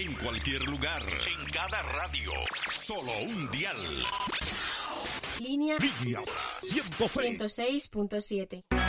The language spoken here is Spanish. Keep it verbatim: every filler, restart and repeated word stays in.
En cualquier lugar, en cada radio, solo un dial. Línea Línea ciento seis ciento seis punto siete.